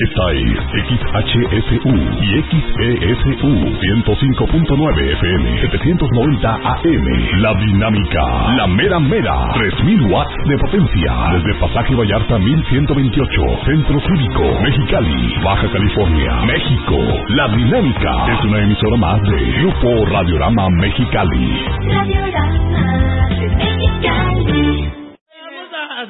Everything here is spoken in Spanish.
Esta es XHSU y XESU 105.9 FM, 790 AM. La Dinámica, la mera mera, 3000 watts de potencia. Desde Pasaje Vallarta 1128, Centro Cívico, Mexicali, Baja California, México. La Dinámica es una emisora más de Grupo Radiorama Mexicali. Radiorama Mexicali.